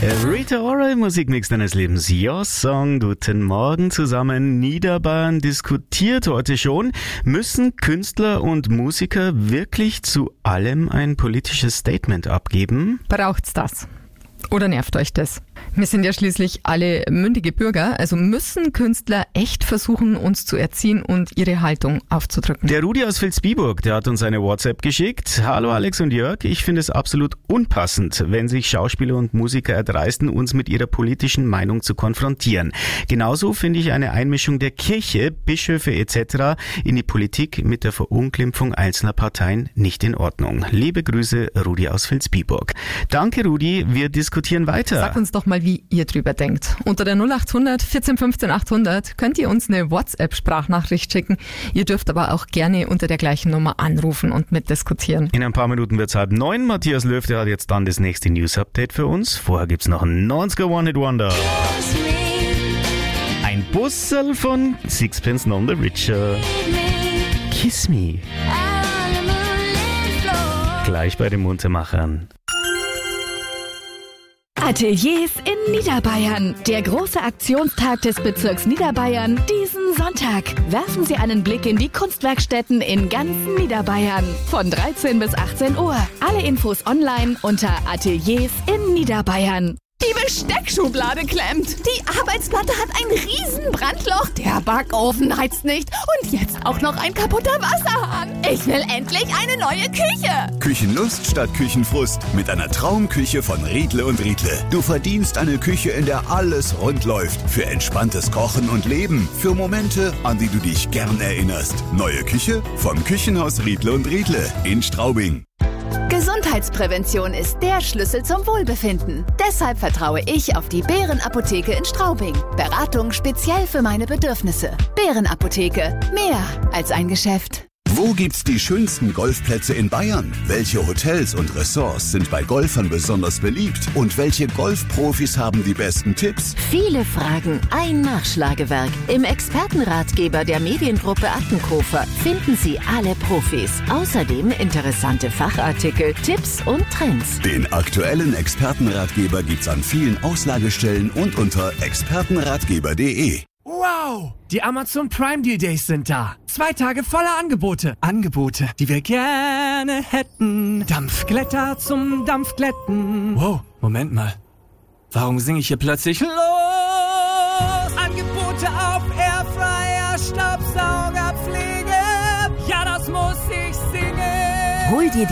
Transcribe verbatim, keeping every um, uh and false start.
Rita Ora im Musikmix deines Lebens. Your Song. Guten Morgen zusammen. Niederbayern diskutiert heute schon. Müssen Künstler und Musiker wirklich zu allem ein politisches Statement abgeben? Braucht's das? Oder nervt euch das? Wir sind ja schließlich alle mündige Bürger, also müssen Künstler echt versuchen, uns zu erziehen und ihre Haltung aufzudrücken. Der Rudi aus Vilsbiburg, der hat uns eine WhatsApp geschickt. Hallo Alex und Jörg, ich finde es absolut unpassend, wenn sich Schauspieler und Musiker erdreisten, uns mit ihrer politischen Meinung zu konfrontieren. Genauso finde ich eine Einmischung der Kirche, Bischöfe et cetera in die Politik mit der Verunglimpfung einzelner Parteien nicht in Ordnung. Liebe Grüße, Rudi aus Vilsbiburg. Danke Rudi, wir diskutieren weiter. Sag uns doch mal, wie ihr drüber denkt. Unter der null acht hundert vierzehn fünfzehn achthundert könnt ihr uns eine WhatsApp-Sprachnachricht schicken. Ihr dürft aber auch gerne unter der gleichen Nummer anrufen und mitdiskutieren. In ein paar Minuten wird's halb neun. Matthias Löw, der hat jetzt dann das nächste News-Update für uns. Vorher gibt's noch ein neunziger One-Hit-Wonder. Ein Bussel von Sixpence None the Richer. Kiss Me. Gleich bei den Muntermachern. Ateliers in Niederbayern. Der große Aktionstag des Bezirks Niederbayern diesen Sonntag. Werfen Sie einen Blick in die Kunstwerkstätten in ganzen Niederbayern. Von dreizehn bis achtzehn Uhr. Alle Infos online unter Ateliers in Niederbayern. Die Besteckschublade klemmt. Die Arbeitsplatte hat ein riesen Brandloch. Der Backofen heizt nicht. Und jetzt auch noch ein kaputter Wasserhahn. Ich will endlich eine neue Küche. Küchenlust statt Küchenfrust. Mit einer Traumküche von Riedle und Riedle. Du verdienst eine Küche, in der alles rund läuft. Für entspanntes Kochen und Leben. Für Momente, an die du dich gern erinnerst. Neue Küche vom Küchenhaus Riedle und Riedle in Straubing. Gesundheitsprävention ist der Schlüssel zum Wohlbefinden. Deshalb vertraue ich auf die Bärenapotheke in Straubing. Beratung speziell für meine Bedürfnisse. Bärenapotheke. Mehr als ein Geschäft. Wo gibt's die schönsten Golfplätze in Bayern? Welche Hotels und Ressorts sind bei Golfern besonders beliebt? Und welche Golfprofis haben die besten Tipps? Viele Fragen, ein Nachschlagewerk. Im Expertenratgeber der Mediengruppe Attenkofer finden Sie alle Profis. Außerdem interessante Fachartikel, Tipps und Trends. Den aktuellen Expertenratgeber gibt's an vielen Auslagestellen und unter expertenratgeber punkt de. Wow! Die Amazon Prime Deal Days sind da. Zwei Tage voller Angebote. Angebote, die wir gerne hätten. Dampfglätter zum Dampfglätten. Wow, Moment mal. Warum singe ich hier plötzlich los? Angebote auf Airfryer, Staubsaugerpflege. Ja, das muss ich singen. Hol dir die